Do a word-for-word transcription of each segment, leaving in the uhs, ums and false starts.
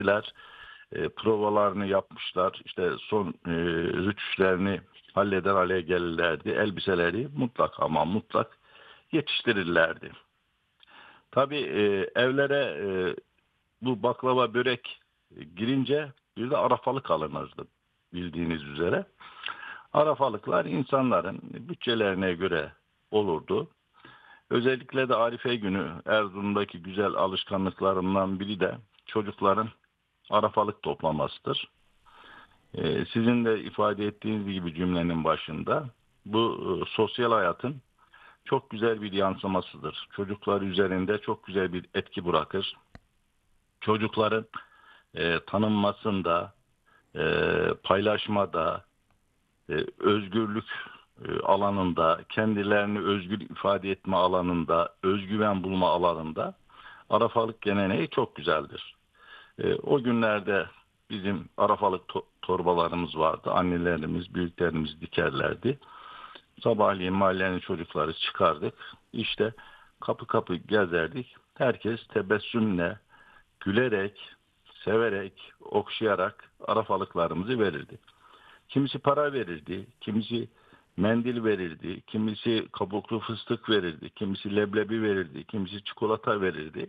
e, provalarını yapmışlar. İşte son e, rütüşlerini halleder hale gelirlerdi. Elbiseleri mutlak ama mutlak yetiştirirlerdi. Tabii e, evlere e, bu baklava börek e, girince bir de arafalık alınırdı bildiğiniz üzere. Arafalıklar insanların bütçelerine göre olurdu. Özellikle de Arife günü Erzurum'daki güzel alışkanlıklarından biri de çocukların arafalık toplamasıdır. Ee, sizin de ifade ettiğiniz gibi cümlenin başında bu e, sosyal hayatın çok güzel bir yansımasıdır. Çocuklar üzerinde çok güzel bir etki bırakır. Çocukların e, tanınmasında, e, paylaşmada, e, özgürlük e, alanında, kendilerini özgür ifade etme alanında, özgüven bulma alanında arafalık geleneği çok güzeldir. E, o günlerde bizim arafalık to- torbalarımız vardı. Annelerimiz, büyüklerimiz dikerlerdi. Sabahleyin mahallenin çocukları çıkardık. İşte kapı kapı gezerdik. Herkes tebessümle, gülerek, severek, okşayarak arafalıklarımızı verirdi. Kimisi para verirdi, kimisi mendil verirdi, kimisi kabuklu fıstık verirdi, kimisi leblebi verirdi, kimisi çikolata verirdi.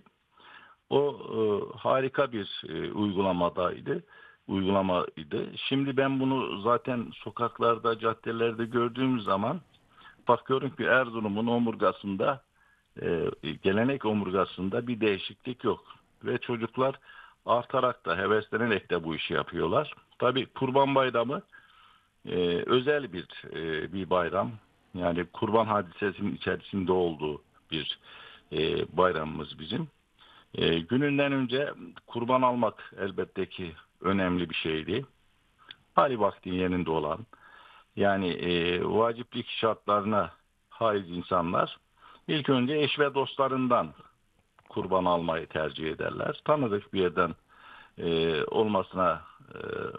O e, harika bir e, uygulamadaydı, uygulamaydı. Şimdi ben bunu zaten sokaklarda, caddelerde gördüğüm zaman bakıyorum ki Erzurum'un omurgasında, e, gelenek omurgasında bir değişiklik yok. Ve çocuklar artarak da, heveslenerek de bu işi yapıyorlar. Tabii Kurban Bayramı e, özel bir e, bir bayram. Yani kurban hadisesinin içerisinde olduğu bir e, bayramımız bizim. E, gününden önce kurban almak elbette ki önemli bir şeydi. Hali vakti yerinde olan, yani e, vaciplik şartlarına haiz insanlar ilk önce eş ve dostlarından kurban almayı tercih ederler. Tanıdık bir yerden e, olmasına e,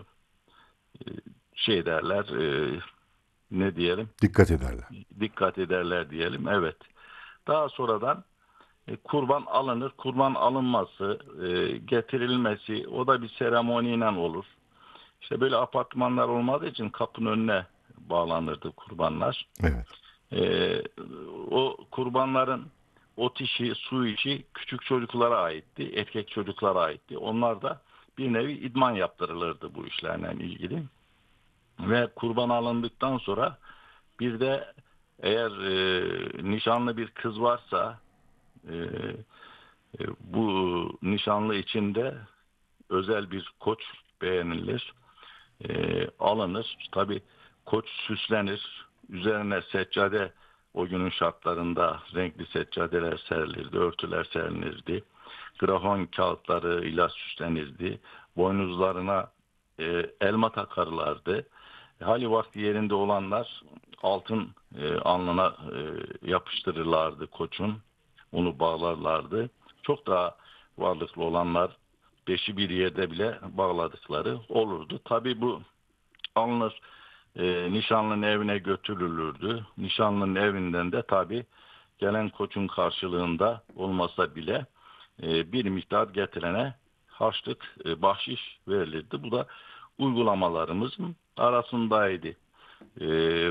e, şey derler, e, ne diyelim, Dikkat ederler. dikkat ederler diyelim. Evet. Daha sonradan e, kurban alınır. Kurban alınması, e, getirilmesi, o da bir seremoniyle olur. İşte böyle apartmanlar olmadığı için kapının önüne bağlanırdı kurbanlar. Evet. E, O kurbanların ot işi, su işi küçük çocuklara aitti. Erkek çocuklara aitti. Onlar da bir nevi idman yaptırılırdı bu işlerle ilgili. Ve kurban alındıktan sonra bir de eğer e, nişanlı bir kız varsa e, e, bu nişanlı için de özel bir koç beğenilir, e, alınır. Tabii koç süslenir. Üzerine seccade, o günün şartlarında renkli seccadeler serilirdi, örtüler serilirdi. Grafon kağıtlarıyla süslenirdi. Boynuzlarına e, elma takarlardı. Hali vakti yerinde olanlar altın e, alnına e, yapıştırırlardı koçun. Onu bağlarlardı. Çok daha varlıklı olanlar beşi bir yerde bile bağladıkları olurdu. Tabii bu alınır, e, nişanlının evine götürülürdü. Nişanlının evinden de tabii gelen koçun karşılığında olmasa bile e, bir miktar getirene harçlık, e, bahşiş verilirdi. Bu da uygulamalarımızın arasındaydı. E,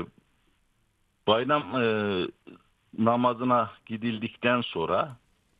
Bayram e, namazına gidildikten sonra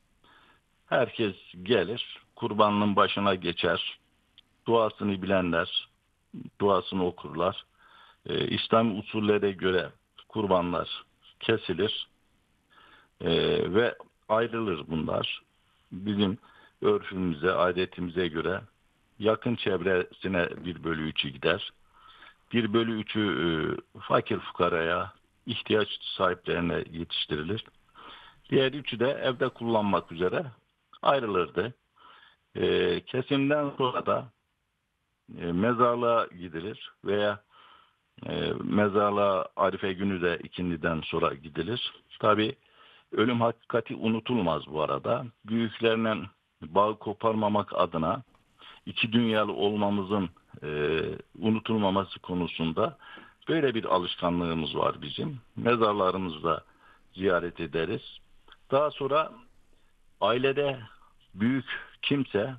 herkes gelir, kurbanın başına geçer, duasını bilenler duasını okurlar. E, İslam usullere göre kurbanlar kesilir e, ve ayrılır bunlar. Bizim örfümüze, adetimize göre yakın çevresine bir bölü üçü gider. Bir bölü üçü e, fakir fukaraya, ihtiyaç sahiplerine yetiştirilir. Diğer üçü de evde kullanmak üzere ayrılırdı. E, kesimden sonra da e, mezarlığa gidilir veya e, mezarlığa Arife günü de ikindiden sonra gidilir. Tabii ölüm hakikati unutulmaz bu arada. Büyüklerle bağ koparmamak adına iki dünyalı olmamızın e, unutulmaması konusunda böyle bir alışkanlığımız var bizim. Mezarlarımızda ziyaret ederiz. Daha sonra ailede büyük kimse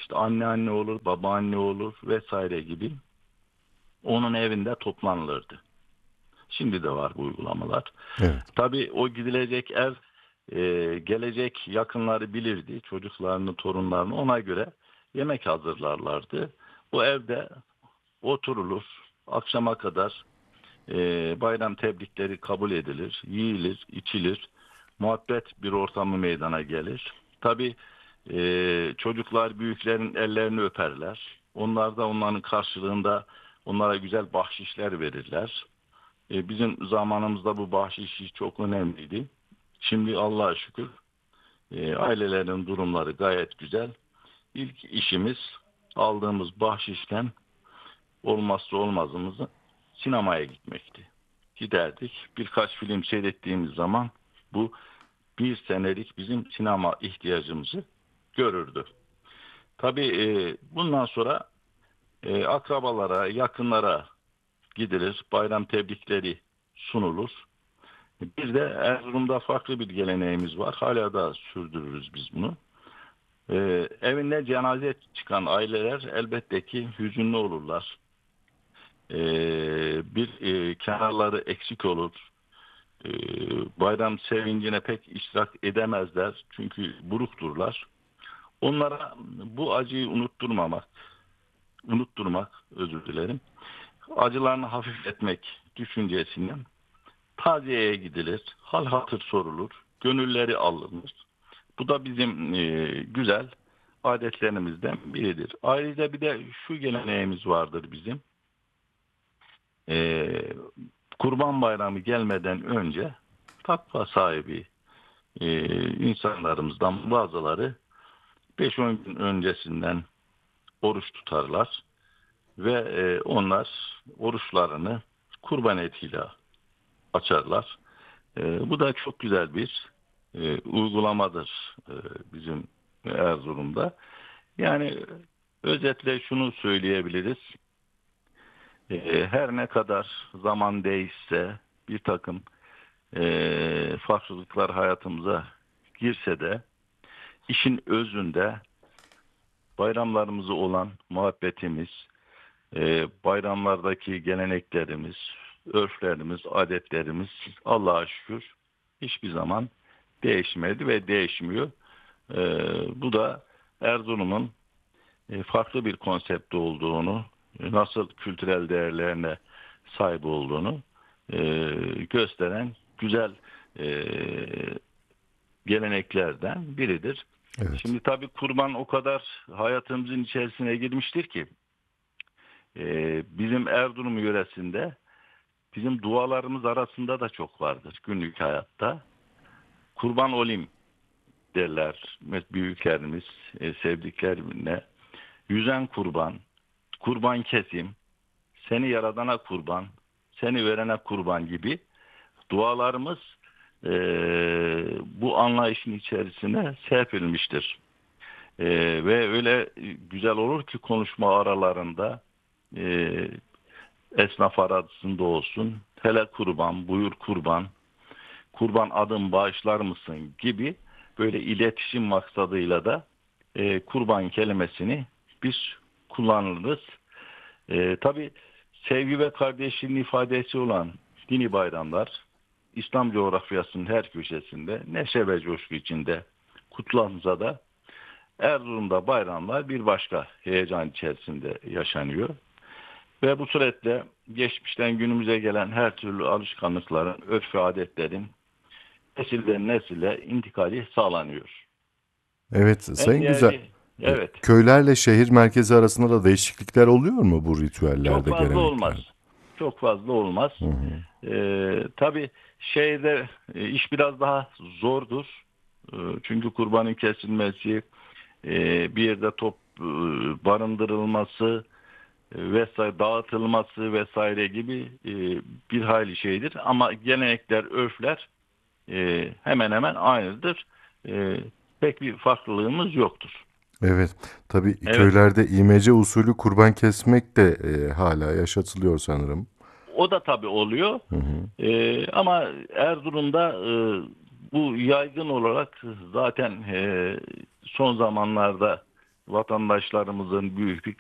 İşte anneanne olur, babaanne olur vesaire gibi onun evinde toplanılırdı. Şimdi de var bu uygulamalar. Evet. Tabii o gidilecek ev e, gelecek yakınları bilirdi. Çocuklarını, torunlarını ona göre yemek hazırlarlardı. Bu evde oturulur. Akşama kadar e, bayram tebrikleri kabul edilir. Yiyilir, içilir. Muhabbet bir ortamı meydana gelir. Tabii e, çocuklar büyüklerin ellerini öperler. Onlar da onların karşılığında onlara güzel bahşişler verirler. E, bizim zamanımızda bu bahşiş iş çok önemliydi. Şimdi Allah'a şükür e, ailelerin durumları gayet güzel. İlk işimiz aldığımız bahşişten olmazsa olmazımızı sinemaya gitmekti. Giderdik. Birkaç film seyrettiğimiz zaman bu bir senelik bizim sinema ihtiyacımızı görürdü. Tabii e, bundan sonra e, akrabalara, yakınlara gidilir. Bayram tebrikleri sunulur. Bir de Erzurum'da farklı bir geleneğimiz var. Hala da sürdürürüz biz bunu. Ee, evinde cenaze çıkan aileler elbette ki hüzünlü olurlar. Ee, bir e, kenarları eksik olur. Ee, bayram sevincine pek iştirak edemezler. Çünkü burukturlar. Onlara bu acıyı unutturmamak, unutturmak özür dilerim. Acılarını hafifletmek düşüncesiyle taziyeye gidilir, hal hatır sorulur, gönülleri alınır. Bu da bizim e, güzel adetlerimizden biridir. Ayrıca bir de şu geleneğimiz vardır bizim. E, Kurban Bayramı gelmeden önce takva sahibi e, insanlarımızdan bazıları beş on gün öncesinden oruç tutarlar ve e, onlar oruçlarını kurban etiyle açarlar. E, bu da çok güzel bir e, uygulamadır e, bizim Erzurum'da. Yani özetle şunu söyleyebiliriz. E, her ne kadar zaman değişse bir takım e, farklılıklar hayatımıza girse de işin özünde bayramlarımızı olan muhabbetimiz, e, bayramlardaki geleneklerimiz, örflerimiz, adetlerimiz Allah'a şükür hiçbir zaman değişmedi ve değişmiyor. E, bu da Erzurum'un e, farklı bir konsepti olduğunu, e, nasıl kültürel değerlerine sahip olduğunu e, gösteren güzel e, geleneklerden biridir. Evet. Şimdi tabii kurban o kadar hayatımızın içerisine girmiştir ki e, bizim Erzurum yöresinde bizim dualarımız arasında da çok vardır günlük hayatta. Kurban olayım derler büyüklerimiz, e, sevdiklerine. Yüzen kurban, kurban kesim, seni yaradana kurban, seni verene kurban gibi dualarımız e, bu anlayışın içerisine serpilmiştir. E, ve öyle güzel olur ki konuşma aralarında e, esnaf arasında olsun, hele kurban, buyur kurban, kurban adım bağışlar mısın gibi böyle iletişim maksadıyla da e, kurban kelimesini biz kullanırız. E, tabii sevgi ve kardeşliğin ifadesi olan dini bayramlar İslam coğrafyasının her köşesinde neşe ve coşku içinde kutlansa da Erzurum'da bayramlar bir başka heyecan içerisinde yaşanıyor. Ve bu suretle geçmişten günümüze gelen her türlü alışkanlıkların, örf ve adetlerin nesilden nesile intikali sağlanıyor. Evet, En Sayın Güzel. değerli, E, evet, Köylerle şehir merkezi arasında da değişiklikler oluyor mu bu çok ritüellerde, fazla olmaz. geleneklerde? Çok fazla olmaz. Hı hı. Ee, tabii şeyde e, iş biraz daha zordur. Ee, çünkü kurbanın kesilmesi, e, bir yerde top e, barındırılması e, vesaire dağıtılması vesaire gibi e, bir hayli şeydir. Ama gelenekler, örfler e, hemen hemen aynıdır. E, pek bir farklılığımız yoktur. Evet, tabii Evet. köylerde imece usulü kurban kesmek de e, hala yaşatılıyor sanırım. O da tabii oluyor. Hı hı. Ee, ama Erzurum'da e, bu yaygın olarak zaten e, son zamanlarda vatandaşlarımızın büyük bir